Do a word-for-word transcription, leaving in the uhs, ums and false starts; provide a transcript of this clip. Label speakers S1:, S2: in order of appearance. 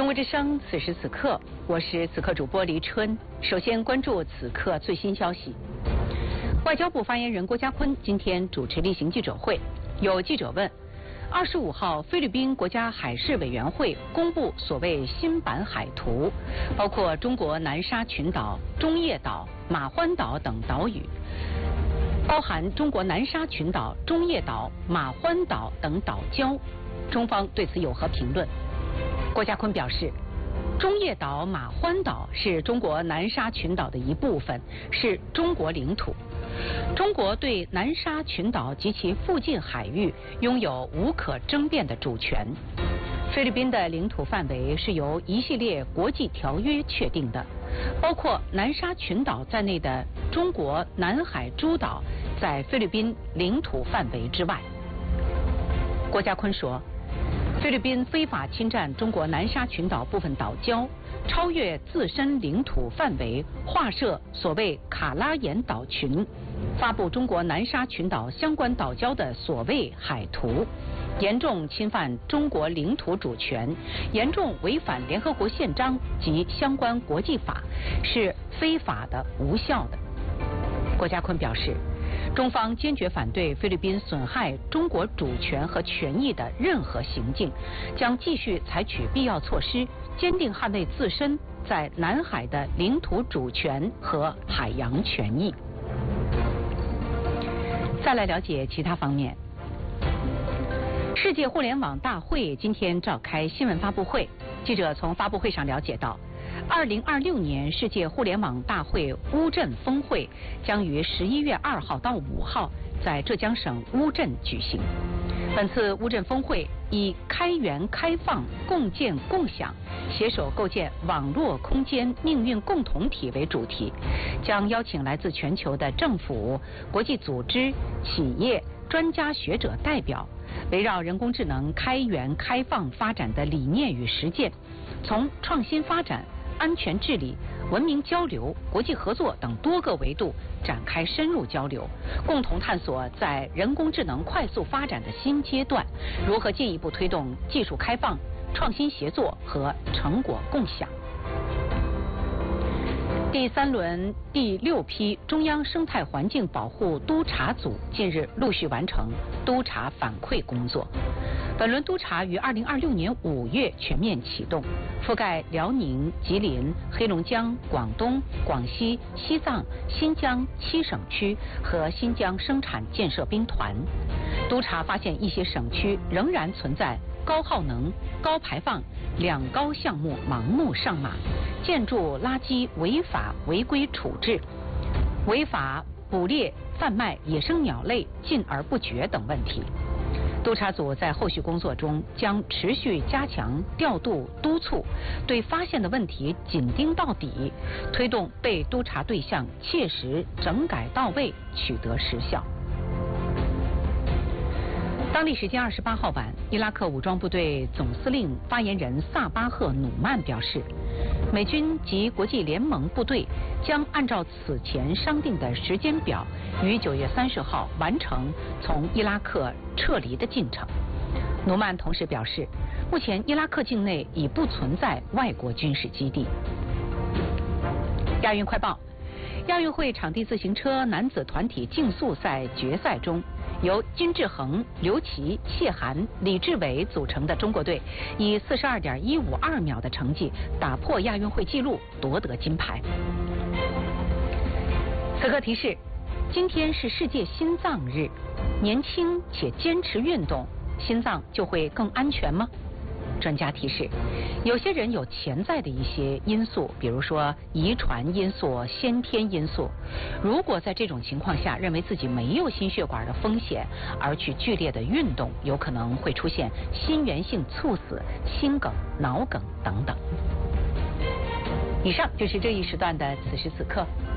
S1: 中国之声，此时此刻，我是此刻主播黎春。首先关注此刻最新消息。外交部发言人郭家坤今天主持例行记者会，有记者问：二十五号，菲律宾国家海事委员会公布所谓新版海图，包括中国南沙群岛、中业岛、马欢岛等岛屿，包含中国南沙群岛、中业岛、马欢岛等岛礁。中方对此有何评论？郭家坤表示，中业岛、马欢岛是中国南沙群岛的一部分，是中国领土。中国对南沙群岛及其附近海域拥有无可争辩的主权。菲律宾的领土范围是由一系列国际条约确定的，包括南沙群岛在内的中国南海诸岛在菲律宾领土范围之外。郭家坤说，菲律宾非法侵占中国南沙群岛部分岛礁，超越自身领土范围，划设所谓卡拉延岛群，发布中国南沙群岛相关岛礁的所谓海图，严重侵犯中国领土主权，严重违反联合国宪章及相关国际法，是非法的、无效的。郭家坤表示，中方坚决反对菲律宾损害中国主权和权益的任何行径，将继续采取必要措施，坚定捍卫自身在南海的领土主权和海洋权益。再来了解其他方面。世界互联网大会今天召开新闻发布会，记者从发布会上了解到，二零二六年世界互联网大会乌镇峰会将于十一月二号到五号在浙江省乌镇举行。本次乌镇峰会以开源开放、共建共享、携手构建网络空间命运共同体为主题，将邀请来自全球的政府、国际组织、企业、专家学者代表，围绕人工智能开源开放发展的理念与实践，从创新发展、安全治理、文明交流、国际合作等多个维度展开深入交流，共同探索在人工智能快速发展的新阶段，如何进一步推动技术开放、创新协作和成果共享。第三轮第六批中央生态环境保护督查组近日陆续完成督查反馈工作。本轮督查于二零二六年五月全面启动，覆盖辽宁、吉林、黑龙江、广东、广西、西藏、新疆七省区和新疆生产建设兵团。督查发现一些省区仍然存在高耗能、高排放两高项目盲目上马，建筑垃圾违法违规处置，违法捕猎贩卖野生鸟类禁而不绝等问题。督查组在后续工作中将持续加强调度督促，对发现的问题紧盯到底，推动被督查对象切实整改到位，取得实效。当地时间二十八号晚，伊拉克武装部队总司令发言人萨巴赫·努曼表示，美军及国际联盟部队将按照此前商定的时间表，于九月三十号完成从伊拉克撤离的进程。努曼同时表示，目前伊拉克境内已不存在外国军事基地。亚运快报：亚运会场地自行车男子团体竞速赛决赛中，由金志恒、刘琦、谢涵、李志伟组成的中国队，以四十二点一五二秒的成绩打破亚运会纪录，夺得金牌。此刻提示：今天是世界心脏日，年轻且坚持运动，心脏就会更安全吗？专家提示，有些人有潜在的一些因素，比如说遗传因素、先天因素。如果在这种情况下认为自己没有心血管的风险，而去剧烈的运动，有可能会出现心源性猝死、心梗、脑梗等等。以上就是这一时段的此时此刻。